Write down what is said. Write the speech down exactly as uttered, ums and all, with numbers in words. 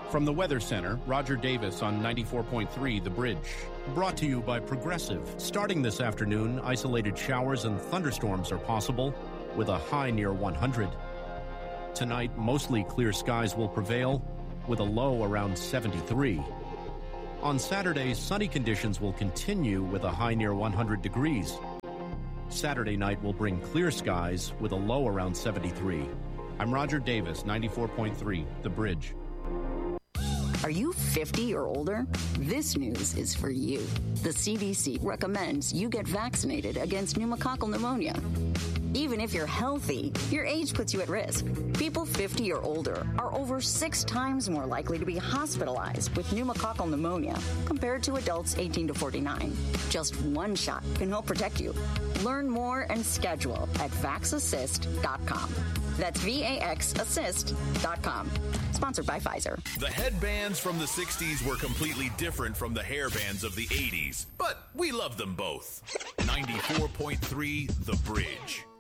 From the Weather Center, Roger Davis on ninety-four point three The Bridge. Brought to you by Progressive. Starting this afternoon, isolated showers and thunderstorms are possible with a high near one hundred. Tonight, mostly clear skies will prevail with a low around seventy-three. On Saturday, sunny conditions will continue with a high near one hundred degrees. Saturday night will bring clear skies with a low around seventy-three. I'm Roger Davis, ninety-four point three The Bridge. Are you fifty or older? This news is for you. The C D C recommends you get vaccinated against pneumococcal pneumonia. Even if you're healthy, your age puts you at risk. People fifty or older are over six times more likely to be hospitalized with pneumococcal pneumonia compared to adults eighteen to forty-nine. Just one shot can help protect you. Learn more and schedule at vax assist dot com. That's V A X assist dot com. Sponsored by Pfizer. The headbands from the sixties were completely different from the hairbands of the eighties, but we love them both. ninety-four point three The Bridge.